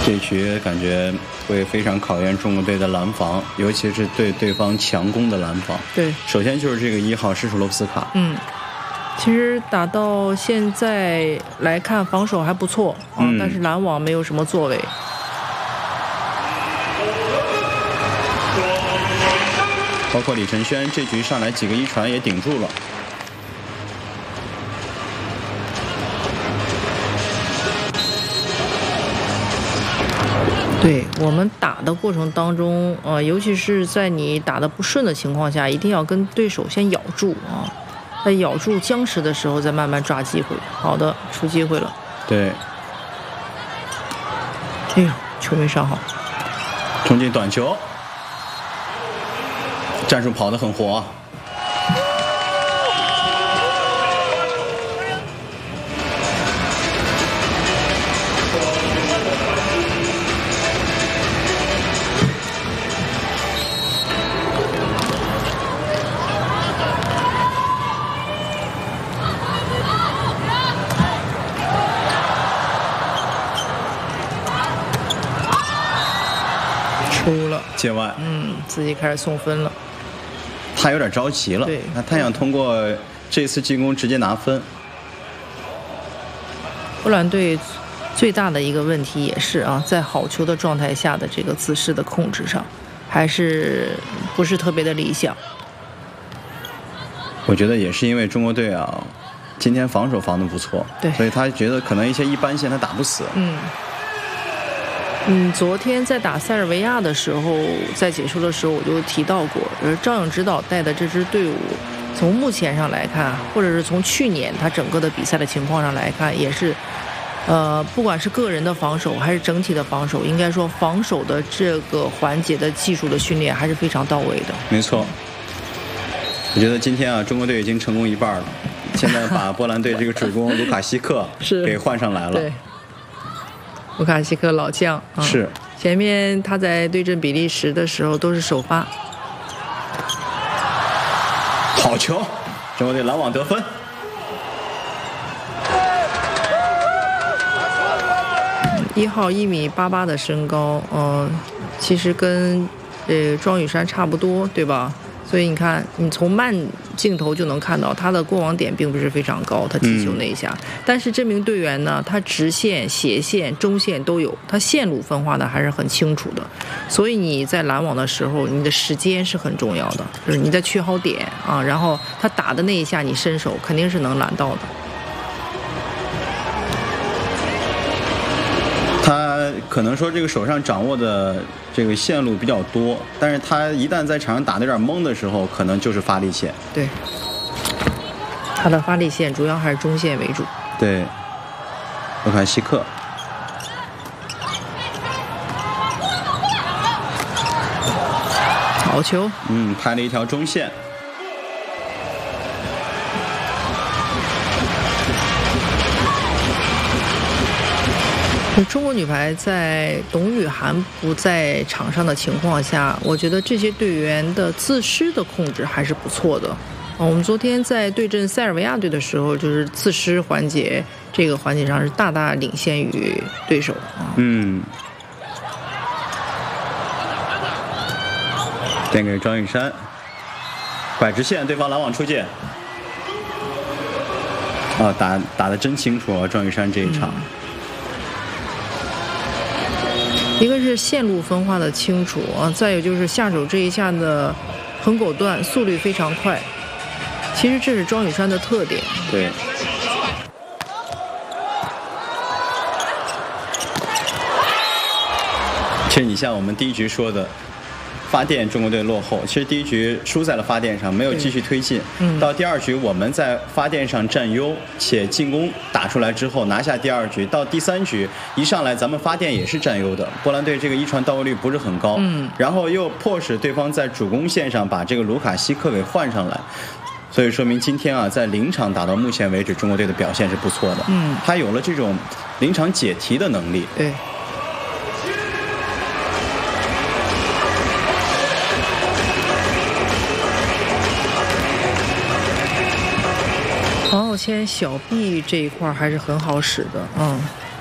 这局感觉会非常考验中国队的拦防，尤其是对对方强攻的拦防。 对， 首先就是这个1号施楚洛夫斯卡。 其实打到现在来看，防守还不错但是拦网没有什么作为。 包括李承轩这局上来几个一传也顶住了。 对，我们打的过程当中尤其是在你打得不顺的情况下，一定要跟对手先咬住在咬住僵持的时候再慢慢抓机会。好的，出机会了。 对， 哎呦，球没上好， 冲进短球，战术跑得很活。 出了界外， 自己开始送分了。 他有点着急了， 对， 他想通过这次进攻直接拿分。 波兰队最大的一个问题也是在好球的状态下的这个姿势的控制上，还是不是特别的理想。 我觉得也是因为中国队今天防守防得不错， 对， 所以他觉得可能一些一般线他打不死。 昨天在打塞尔维亚的时候，在解说的时候我就提到过，赵颖指导带的这支队伍，从目前上来看，或者是从去年他整个的比赛的情况上来看，也是，不管是个人的防守还是整体的防守，应该说防守的这个环节的技术的训练还是非常到位的。 没错，我觉得今天中国队已经成功一半了，现在把波兰队这个主攻卢卡西克给换上来了。 对。卢卡西克老将是前面他在对阵比利时的时候都是首发。 好球，中国队拦网得分。 1号1.88米的身高，其实跟庄宇珊差不多，对吧？所以你看，你从慢镜头就能看到他的过网点并不是非常高，他击球那一下。但是这名队员呢，他直线、斜线、中线都有，他线路分化的还是很清楚的。所以你在拦网的时候，你的时间是很重要的，就是你在缺好点然后他打的那一下，你伸手肯定是能拦到的。 他可能说这个手上掌握的这个线路比较多，但是他一旦在场上打得有点懵的时候，可能就是发力线。 对，他的发力线主要还是中线为主。 对，卢卡西克， 好球， 拍了一条中线。 中国女排在董雨涵不在场上的情况下，我觉得这些队员的自失的控制还是不错的。我们昨天在对阵塞尔维亚队的时候，就是自失环节这个环节上是大大领先于对手。 垫给庄雨珊，拐直线，对方拦网出界。打得真清楚庄雨珊这一场。 一个是线路分化的清楚再有就是下手这一下的很果断，速率非常快。其实这是庄雨珊的特点。 对。其实你像我们第一局说的，发电中国队落后，其实第一局输在了发电上，没有继续推进。到第二局我们在发电上占优，且进攻打出来之后拿下第二局。到第三局一上来咱们发电也是占优的，波兰队这个一传到位率不是很高，然后又迫使对方在主攻线上把这个卢卡西克给换上来。所以说明今天在临场打到目前为止，中国队的表现是不错的。他有了这种临场解题的能力。 对。黄浩谦小臂这一块还是很好使的，